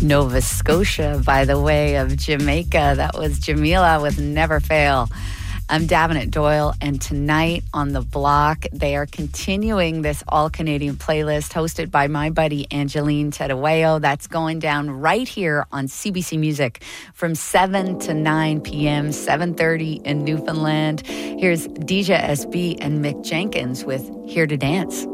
Nova Scotia by the way of Jamaica. That was Jamila with Never Fail. I'm Davenant Doyle, and tonight on The Block, they are continuing this all-Canadian playlist hosted by my buddy Angeline Tedawayo. That's going down right here on CBC Music from 7 to 9 p.m., 7:30 in Newfoundland. Here's DJ SB and Mick Jenkins with Here to Dance.